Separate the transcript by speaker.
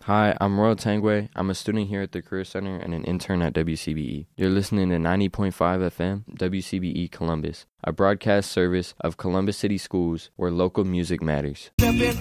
Speaker 1: Hi, I'm Royal Tangway. I'm a student here at the Career Center and an intern at WCBE. You're listening to 90.5 FM, WCBE Columbus, a broadcast service of Columbus City Schools where local music matters.